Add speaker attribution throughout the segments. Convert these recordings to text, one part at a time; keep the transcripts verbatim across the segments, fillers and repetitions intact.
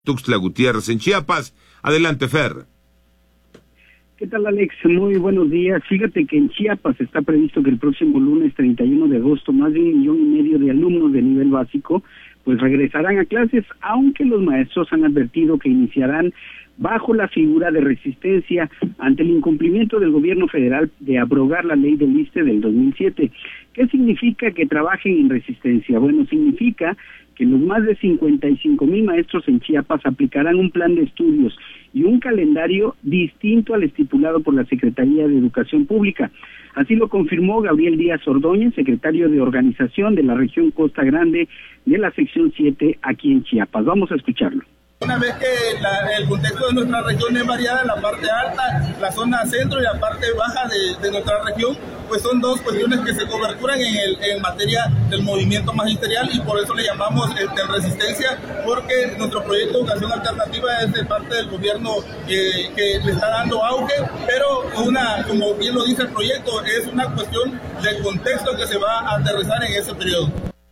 Speaker 1: Tuxtla Gutiérrez, en Chiapas. Adelante, Fer.
Speaker 2: ¿Qué tal, Alex? Muy buenos días. Fíjate que en Chiapas está previsto que el próximo lunes treinta y uno de agosto más de un millón y medio de alumnos de nivel básico pues regresarán a clases, aunque los maestros han advertido que iniciarán bajo la figura de resistencia ante el incumplimiento del gobierno federal de abrogar la ley del ISSSTE del dos mil siete. ¿Qué significa que trabajen en resistencia? Bueno, significa que los más de cincuenta y cinco mil maestros en Chiapas aplicarán un plan de estudios y un calendario distinto al estipulado por la Secretaría de Educación Pública. Así lo confirmó Gabriel Díaz Ordóñez, secretario de Organización de la región Costa Grande de la sección siete aquí en Chiapas. Vamos a escucharlo.
Speaker 3: Una vez que la, el contexto de nuestra región es variada, la parte alta, la zona centro y la parte baja de, de nuestra región, pues son dos cuestiones que se coberturan en, el, en materia del movimiento magisterial, y por eso le llamamos este, resistencia, porque nuestro proyecto de educación alternativa es de parte del gobierno eh, que le está dando auge, pero una, como bien lo dice el proyecto, es una cuestión del contexto que se va a aterrizar en ese periodo.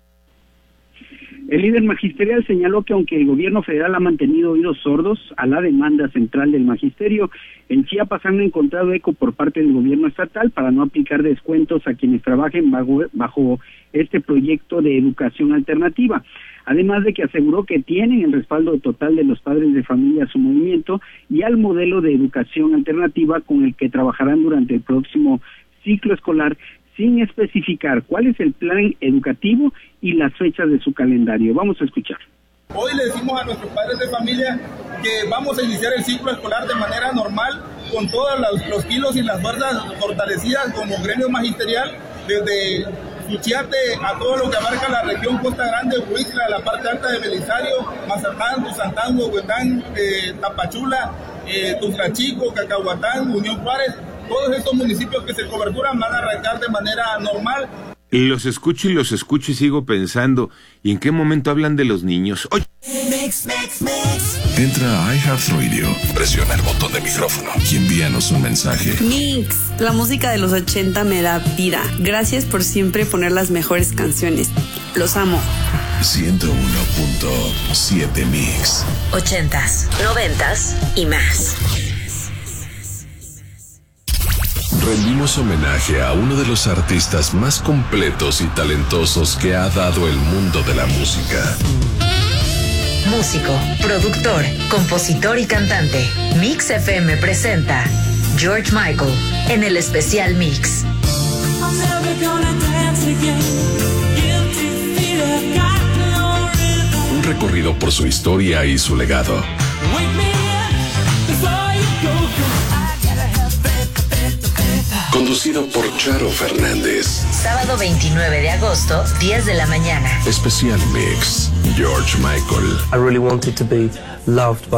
Speaker 2: El líder magisterial señaló que aunque el gobierno federal ha mantenido oídos sordos a la demanda central del magisterio, en Chiapas han encontrado eco por parte del gobierno estatal para no aplicar descuentos a quienes trabajen bajo, bajo este proyecto de educación alternativa. Además de que aseguró que tienen el respaldo total de los padres de familia a su movimiento y al modelo de educación alternativa con el que trabajarán durante el próximo ciclo escolar, sin especificar cuál es el plan educativo y las fechas de su calendario. Vamos a escuchar.
Speaker 3: Hoy le decimos a nuestros padres de familia que vamos a iniciar el ciclo escolar de manera normal, con todos los, los kilos y las fuerzas fortalecidas como gremio magisterial, desde Suchiate a todo lo que abarca la región Costa Grande, Huixla, la parte alta de Belisario, Mazatán, Tuzantán, Huehuetán, eh, Tapachula, eh, Tuxtla Chico, Cacahuatán, Unión Juárez. Todos estos municipios que se coberturan van a arrancar de manera normal.
Speaker 1: Y los escucho y los escucho y sigo pensando, ¿y en qué momento hablan de los niños? ¡Oye!
Speaker 4: Mix, mix, mix. Entra a iHeartRadio, presiona el botón de micrófono y envíanos un mensaje.
Speaker 5: Mix, la música de los ochenta me da vida. Gracias por siempre poner las mejores canciones. Los amo.
Speaker 4: ciento uno punto siete Mix.
Speaker 6: Ochentas, noventas y más.
Speaker 4: Rendimos homenaje a uno de los artistas más completos y talentosos que ha dado el mundo de la música.
Speaker 6: Músico, productor, compositor y cantante. Mix F M presenta George Michael en el especial Mix.
Speaker 4: Un recorrido por su historia y su legado. Conducido por Charo Fernández.
Speaker 6: Sábado veintinueve de agosto, diez de la mañana.
Speaker 4: Especial Mix, George Michael.
Speaker 7: I really wanted to be loved by